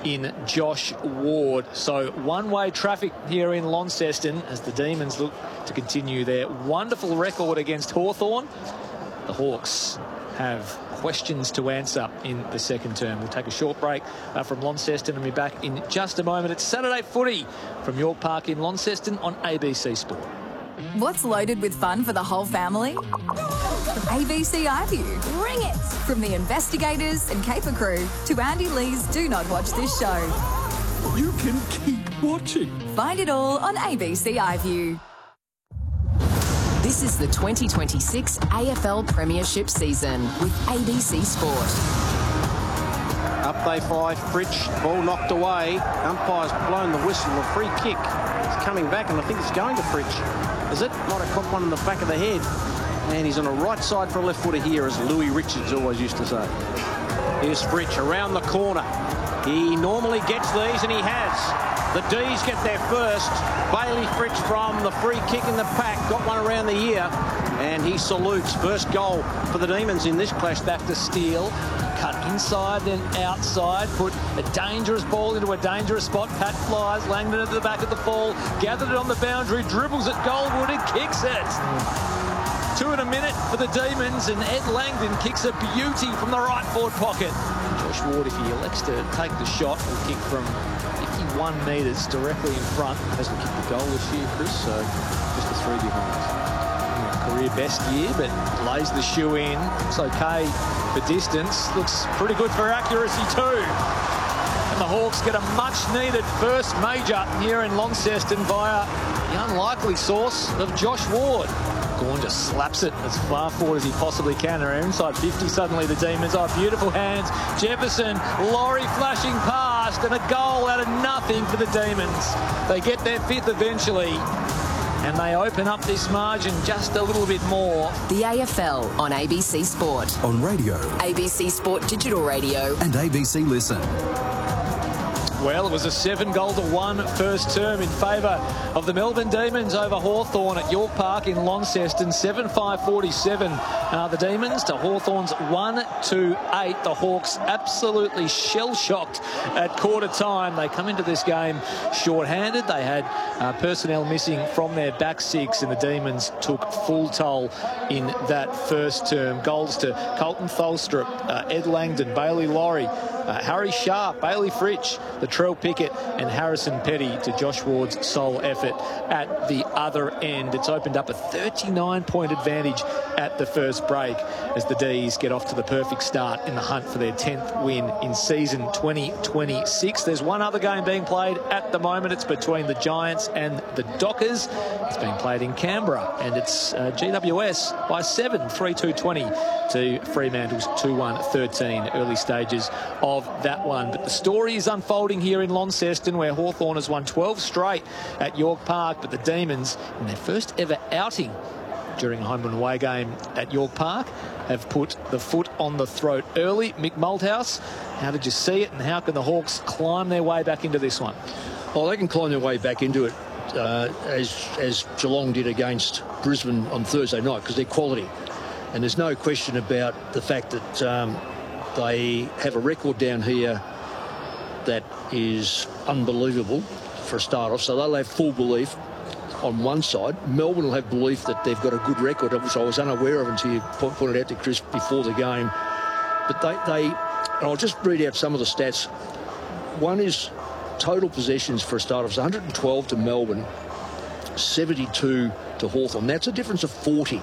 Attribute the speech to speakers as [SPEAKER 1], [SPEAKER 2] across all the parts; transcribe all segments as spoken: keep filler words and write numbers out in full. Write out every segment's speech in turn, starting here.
[SPEAKER 1] in Josh Ward. So one-way traffic here in Launceston as the Demons look to continue their wonderful record against Hawthorn. The Hawks have questions to answer in the second term. We'll take a short break uh, from Launceston and be back in just a moment. It's Saturday footy from York Park in Launceston on A B C Sport.
[SPEAKER 2] What's loaded with fun for the whole family? A B C iView. Bring it! From the investigators and caper crew to Andy Lee's Do Not Watch This Show.
[SPEAKER 3] You can keep watching.
[SPEAKER 2] Find it all on A B C iView.
[SPEAKER 4] This is the twenty twenty-six A F L Premiership season with A B C Sport.
[SPEAKER 5] Up they fly, Fritsch, ball knocked away. Umpire's blown the whistle, a free kick. It's coming back, and I think it's going to Fritsch. Is it? Might have caught one in the back of the head. And he's on the right side for a left footer here, as Louis Richards always used to say. Here's Fritsch around the corner. He normally gets these, and he has. The D's get there first. Bailey Fritsch from the free kick in the pack. Got one around the ear. And he salutes. First goal for the Demons in this clash.
[SPEAKER 1] Back to Steele. Cut inside, then outside. Put a dangerous ball into a dangerous spot. Pat flies. Langdon at the back of the ball. Gathered it on the boundary. Dribbles at Goldwood and kicks it. Two in a minute for the Demons. And Ed Langdon kicks a beauty from the right forward pocket. Josh Ward, if he elects to take the shot, will kick from fifty-one metres directly in front. Hasn't kicked the goal this year, Chris, so just a three behind. Career best year, but lays the shoe in. Looks okay for distance. Looks pretty good for accuracy too. And the Hawks get a much-needed first major here in Launceston via the unlikely source of Josh Ward. Gawn just slaps it as far forward as he possibly can. They're inside fifty suddenly, the Demons. Oh, beautiful hands. Jefferson, Laurie flashing past, and a goal out of nothing for the Demons. They get their fifth eventually, and they open up this margin just a little bit more.
[SPEAKER 4] The A F L on A B C Sport.
[SPEAKER 3] On radio.
[SPEAKER 4] A B C Sport Digital Radio.
[SPEAKER 3] And A B C Listen.
[SPEAKER 1] Well, it was a seven goal to one first term in favour of the Melbourne Demons over Hawthorn at York Park in Launceston. seven five forty-seven uh, the Demons to Hawthorn's one two eight. The Hawks absolutely shell-shocked at quarter time. They come into this game short-handed. They had uh, personnel missing from their back six, and the Demons took full toll in that first term. Goals to Colton Tholstrup, uh, Ed Langdon, Bailey Laurie, uh, Harry Sharp, Bailey Fritsch, the Latrell Pickett and Harrison Petty to Josh Ward's sole effort at the other end. It's opened up a thirty-nine point advantage at the first break as the D's get off to the perfect start in the hunt for their tenth win in season twenty twenty-six. There's one other game being played at the moment. It's between the Giants and the Dockers. It's being played in Canberra, and it's uh, G W S by seven, three two twenty to Fremantle's two one thirteen. Early stages of that one. But the story is unfolding here in Launceston, where Hawthorn has won twelve straight at York Park, but the Demons, in their first ever outing during a home and away game at York Park, have put the foot on the throat early. Mick Malthouse, how did you see it, and how can the Hawks climb their way back into this one?
[SPEAKER 6] Well, they can climb their way back into it uh, as, as Geelong did against Brisbane on Thursday night, because they're quality. And there's no question about the fact that um, they have a record down here that is unbelievable for a start off. So they'll have full belief on one side. Melbourne will have belief that they've got a good record, which I was unaware of until you pointed out to Chris before the game. But they, they and I'll just read out some of the stats. One is total possessions for a start off. one hundred twelve to Melbourne, seventy-two to Hawthorn. That's a difference of forty.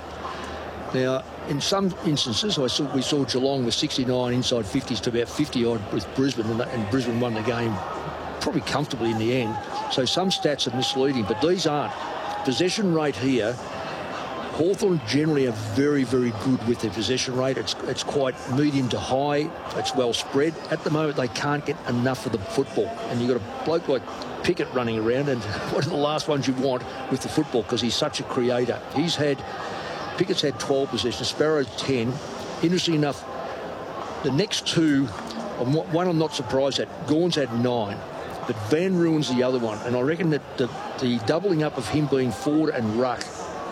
[SPEAKER 6] Now, in some instances, I saw, we saw Geelong with sixty-nine inside fifties to about fifty odd with Brisbane, and, and Brisbane won the game probably comfortably in the end. So some stats are misleading, but these aren't. Possession rate here, Hawthorn generally are very, very good with their possession rate. It's, it's quite medium to high. It's well spread. At the moment, they can't get enough of the football. And you've got a bloke like Pickett running around, and one of the last ones you want with the football, because he's such a creator. He's had... Pickett's had twelve possessions, Sparrow's ten. Interesting enough, the next two, one I'm not surprised at, Gawn's had nine, but Van Ruin's the other one. And I reckon that the, the doubling up of him being forward and ruck,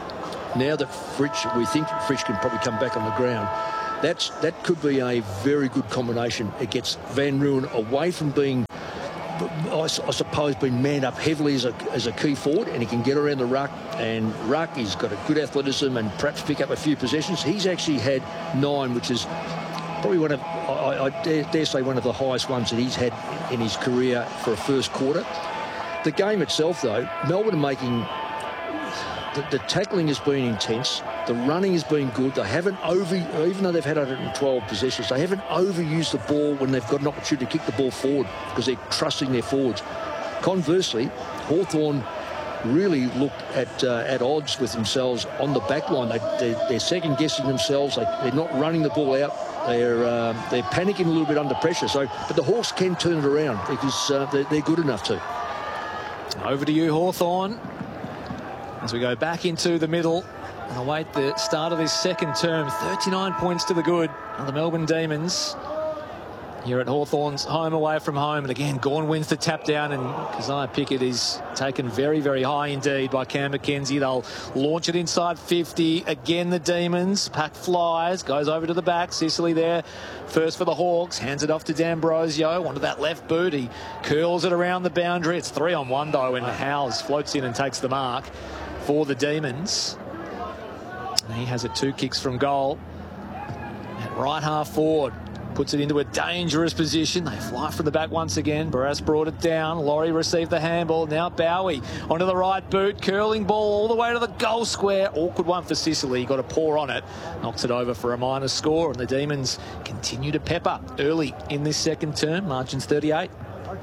[SPEAKER 6] now that Fritsch, we think Fritsch can probably come back on the ground, that's that could be a very good combination. It gets Van Ruin away from being I, I suppose, been manned up heavily as a, as a key forward, and he can get around the ruck. And ruck, he's got a good athleticism and perhaps pick up a few possessions. He's actually had nine, which is probably one of, I, I dare, dare say, one of the highest ones that he's had in his career for a first quarter. The game itself, though, Melbourne are making... The, the tackling has been intense. The running has been good. They haven't over, even though they've had one hundred twelve possessions, they haven't overused the ball when they've got an opportunity to kick the ball forward because they're trusting their forwards. Conversely, Hawthorn really looked at uh, at odds with themselves on the back line. They, they're, they're second guessing themselves. They, they're not running the ball out. They're um, they're panicking a little bit under pressure. So, but the Hawks can turn it around because uh, they're, they're good enough to.
[SPEAKER 1] Over to you, Hawthorn. As we go back into the middle and await the start of this second term, thirty-nine points to the good of the Melbourne Demons here at Hawthorn's home away from home. And again, Gawn wins the tap down, and Keziah Pickett is taken very, very high indeed by Cam Mackenzie. They'll launch it inside fifty. Again, the Demons. Pack flies, goes over to the back. Sicily there first for the Hawks. Hands it off to D'Ambrosio. Onto that left boot. He curls it around the boundary. It's three on one, though, and Howes floats in and takes the mark for the Demons. And he has it two kicks from goal. At right half forward. Puts it into a dangerous position. They fly from the back once again. Barras brought it down. Laurie received the handball. Now Bowie onto the right boot. Curling ball all the way to the goal square. Awkward one for Sicily. Got a paw on it. Knocks it over for a minor score. And the Demons continue to pepper early in this second term. Margin's thirty-eight.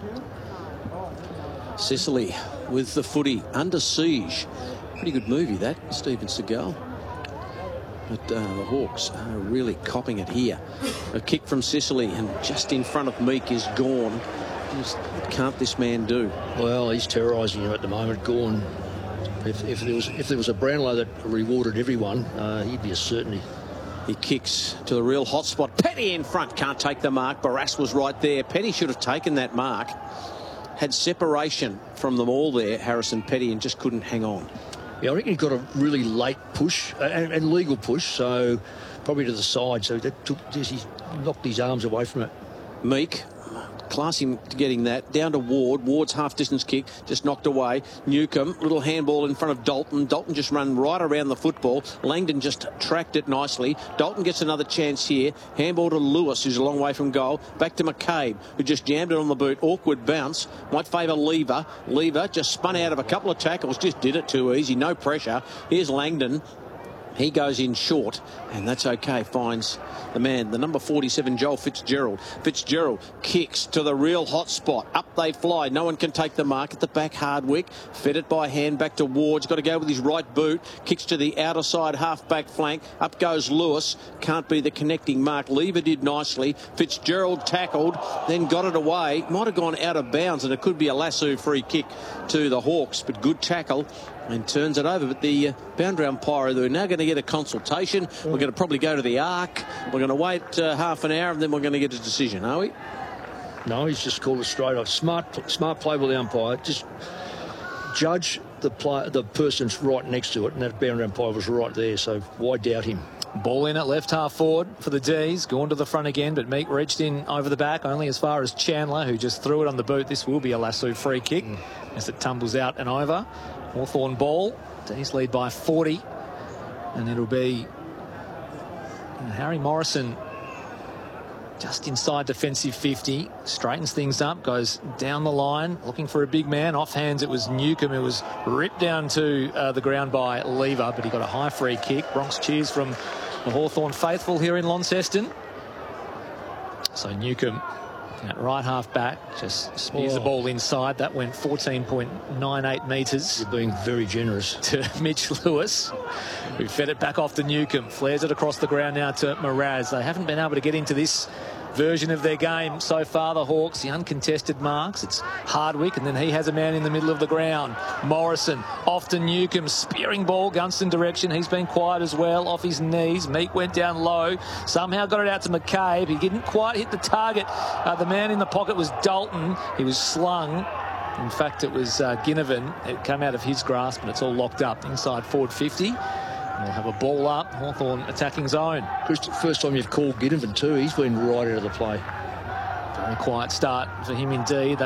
[SPEAKER 5] Sicily with the footy under siege. Pretty good movie, that, Steven Seagal. But uh, the Hawks are really copping it here. A kick from Sicily, and just in front of Meek is Gawn. Just, what can't this man do?
[SPEAKER 6] Well, he's terrorising him at the moment, Gawn. If, if there was if there was a Brownlow that rewarded everyone, uh, he'd be a certainty.
[SPEAKER 5] He kicks to the real hot spot. Petty in front, can't take the mark. Barras was right there. Petty should have taken that mark. Had separation from them all there, Harrison Petty, and just couldn't hang on.
[SPEAKER 6] Yeah, I reckon he got a really late push, uh, and, and legal push, so probably to the side. So that took, he knocked his arms away from it.
[SPEAKER 5] Meek, class him to getting that. Down to Ward. Ward's half-distance kick, just knocked away. Newcomb, little handball in front of Dalton. Dalton just run right around the football. Langdon just tracked it nicely. Dalton gets another chance here. Handball to Lewis, who's a long way from goal. Back to McCabe, who just jammed it on the boot. Awkward bounce. Might favour Lever. Lever just spun out of a couple of tackles. Just did it too easy. No pressure. Here's Langdon. He goes in short, and that's okay. Finds the man, the number forty-seven, Joel Fitzgerald. Fitzgerald kicks to the real hot spot. Up they fly. No one can take the mark at the back. Hardwick fed it by hand back to Ward. He's got to go with his right boot. Kicks to the outer side half-back flank. Up goes Lewis. Can't be the connecting mark. Lever did nicely. Fitzgerald tackled, then got it away. Might have gone out of bounds, and it could be a lasso free kick to the Hawks, but good tackle. And turns it over. But the uh, boundary umpire, they're now going to get a consultation. We're going to probably go to the arc. We're going to wait uh, half an hour, and then we're going to get a decision, are we?
[SPEAKER 6] No, he's just called it straight off. Smart, smart play with the umpire. Just judge the play, the person's right next to it, and that boundary umpire was right there. So why doubt him?
[SPEAKER 1] Ball in at left half forward for the D's. Gone to the front again, but Meek reached in over the back, only as far as Chandler, who just threw it on the boot. This will be a lasso free kick mm. as it tumbles out and over. Hawthorn ball. D's lead by forty. And it'll be Harry Morrison just inside defensive fifty. Straightens things up, goes down the line, looking for a big man. Offhands, it was Newcomb who was ripped down to uh, the ground by Lever, but he got a high free kick. Bronx cheers from the Hawthorn faithful here in Launceston. So Newcomb at right half back just spears oh. the ball inside. That went fourteen point nine eight metres.
[SPEAKER 6] You're being very generous.
[SPEAKER 1] To Mitch Lewis, who fed it back off to Newcomb. Flares it across the ground now to Mraz. They haven't been able to get into this version of their game so far, the Hawks. The uncontested marks. It's Hardwick, and then he has a man in the middle of the ground. Morrison off to Newcomb. Spearing ball, Gunston direction. He's been quiet as well, off his knees. Meek went down low. Somehow got it out to McCabe. He didn't quite hit the target. Uh, the man in the pocket was Dalton. He was slung. In fact, it was uh, Ginnivan. It came out of his grasp, and it's all locked up inside forward fifty. We'll have a ball up. Hawthorn attacking zone.
[SPEAKER 6] First time you've called Ginnivan too. He's been right out of the play.
[SPEAKER 1] Very quiet start for him indeed. They